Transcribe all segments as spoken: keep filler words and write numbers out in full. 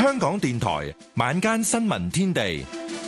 香港電台晚間新聞天地，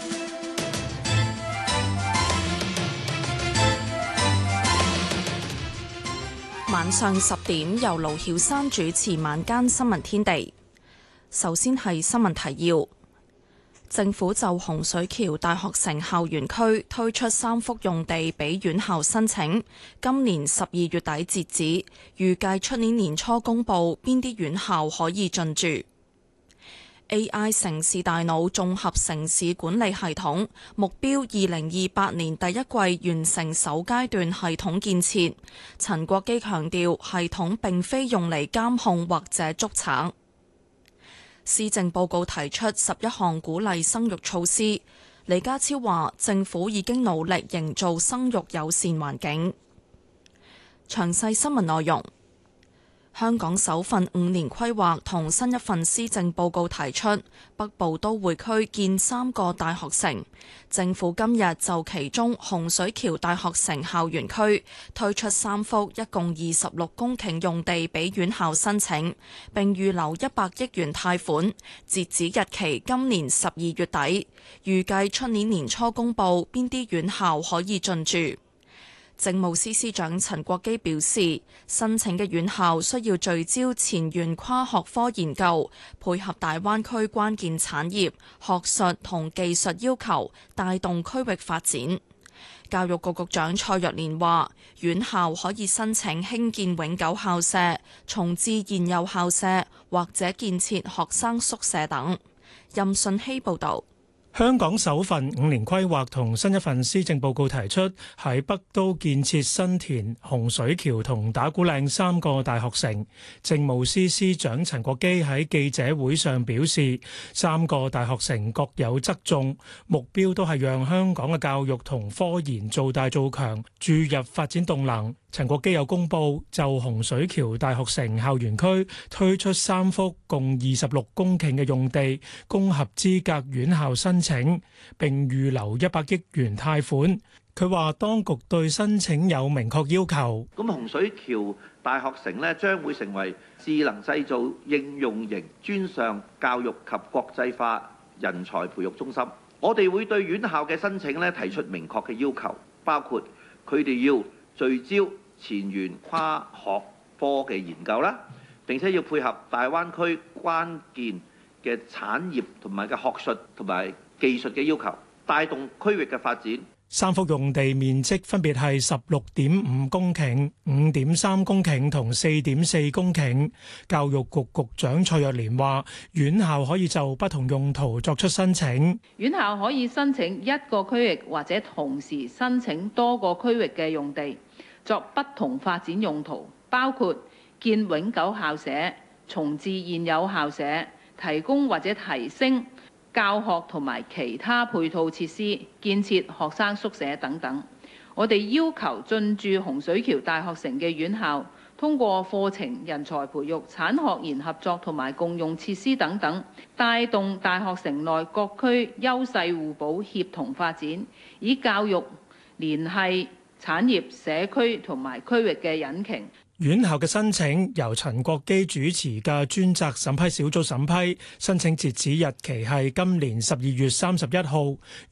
晚上十點由盧曉珊主持晚間新聞天地。首先係新聞提要。政府就洪水橋大學城校園區推出三幅用地俾院校申請，今年十二月底截止，預計出年年初公佈邊啲院校可以進駐。A I 城市大腦綜合城市管理系統目標二零二八年第一季完成首階段系統建設。陳國基強調，系統並非用嚟監控或者捉賊。施政報告提出十一項鼓勵生育措施。李家超話，政府已經努力營造生育友善環境。詳細新聞內容。香港首份五年規劃同新一份施政報告提出，北部都會區建三個大學城。政府今日就其中洪水橋大學城校園區推出三幅一共二十六公頃用地俾院校申請，並預留一百億元貸款，截止日期今年十二月底，預計出年年初公佈邊啲院校可以進駐。政務司司長陳國基表示，申請嘅院校需要聚焦前沿跨學科研究，配合大灣區關鍵產業、學術同技術要求，帶動區域發展。教育局局長蔡若蓮話，院校可以申請興建永久校舍、重置現有校舍或者建設學生宿舍等。任信希報導。 香港首份五年規劃同新一份施政報告提出，喺北都建設新田、洪水橋同打鼓嶺三個大學城。政務司司長陳國基喺記者會上表示，三個大學城各有側重，目標都係讓香港嘅教育同科研做大做強，注入發展動能。陳國基又公布就洪水橋大學城校園區推出三幅共二十六公頃嘅用地，供合資格院校申請，並預留一百億元貸款。佢話當局對申請有明確要求。 咁洪水橋大學城呢，將會成為智能製造應用型專上教育及國際化人才培育中心。我哋會對院校嘅申請呢提出明確嘅要求，包括佢哋要聚焦前沿跨學科嘅研究啦，並且要配合大灣區關鍵嘅產業同埋嘅學術同埋技術嘅要求，帶動區域嘅發展。 三幅用地面積分別係十六點五公頃、五點三公頃同四點四公頃。教育局局長蔡若蓮話，院校可以就不同用途作出申請。 院校可以申請一個區域或者同時申請多個區域嘅用地，作不同發展用途，包括建永久校舍、重置現有校舍、提供或者提升教學同埋其他配套設施、建設學生宿舍等等。我哋要求進駐洪水橋大學城嘅院校，通過課程、人才培育、產學研合作同埋共用設施等等，帶動大學城內各區優勢互補、協同發展，以教育聯繫產業、社區同埋區域嘅引擎。 院校嘅申請由陳國基主持嘅專責審批小組審批，申請截止日期係今年十二月三十一號。